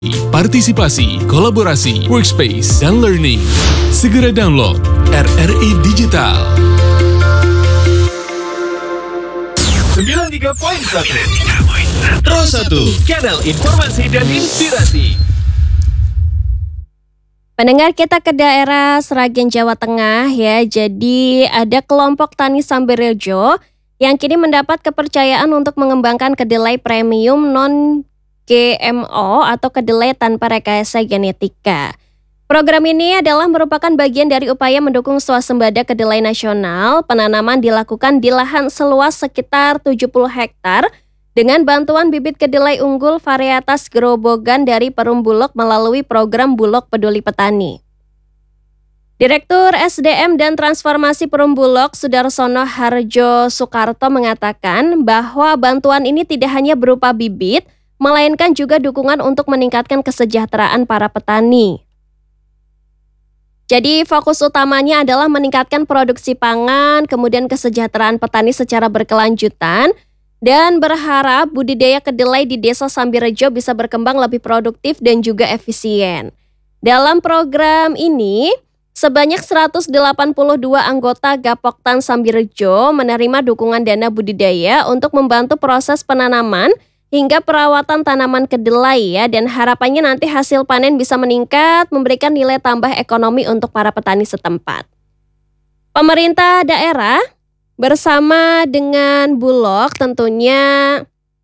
Partisipasi, kolaborasi, workspace, dan learning. Segera download RRI Digital. 93.1 Terus 1 Channel Informasi dan Inspirasi. Pendengar, kita ke daerah Sragen, Jawa Tengah ya. Jadi ada kelompok tani Sambirejo yang kini mendapat kepercayaan untuk mengembangkan kedelai premium non-GMO atau kedelai tanpa rekayasa genetika. Program ini adalah merupakan bagian dari upaya mendukung swasembada kedelai nasional. Penanaman dilakukan di lahan seluas sekitar 70 hektar dengan bantuan bibit kedelai unggul varietas Grobogan dari Perum Bulog melalui program Bulog Peduli Petani. Direktur SDM dan Transformasi Perum Bulog Sudarsono Harjo Soekarto mengatakan bahwa bantuan ini tidak hanya berupa bibit, melainkan juga dukungan untuk meningkatkan kesejahteraan para petani. Jadi fokus utamanya adalah meningkatkan produksi pangan, kemudian kesejahteraan petani secara berkelanjutan, dan berharap budidaya kedelai di Desa Sambirejo bisa berkembang lebih produktif dan juga efisien. Dalam program ini, sebanyak 182 anggota Gapoktan Sambirejo menerima dukungan dana budidaya untuk membantu proses penanaman hingga perawatan tanaman kedelai ya, dan harapannya nanti hasil panen bisa meningkat, memberikan nilai tambah ekonomi untuk para petani setempat. Pemerintah daerah bersama dengan Bulog tentunya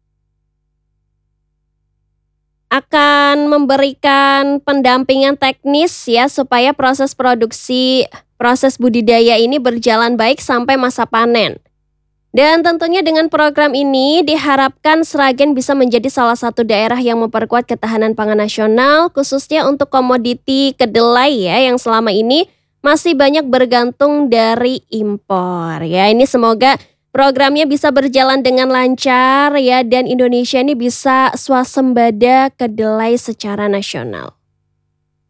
akan memberikan pendampingan teknis ya supaya proses budidaya ini berjalan baik sampai masa panen. Dan tentunya dengan program ini diharapkan Sragen bisa menjadi salah satu daerah yang memperkuat ketahanan pangan nasional khususnya untuk komoditi kedelai ya yang selama ini masih banyak bergantung dari impor ya. Ini semoga programnya bisa berjalan dengan lancar ya dan Indonesia ini bisa swasembada kedelai secara nasional.